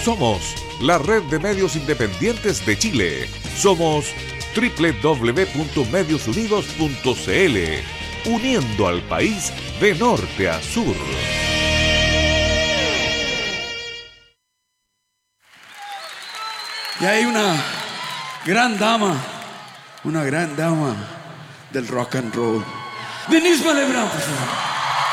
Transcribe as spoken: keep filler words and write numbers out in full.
Somos la red de medios independientes de Chile. Somos doble u doble u doble u punto medios unidos punto c l, uniendo al país de norte a sur. Y hay una gran dama, una gran dama del rock and roll. Denise Malebrán, por favor.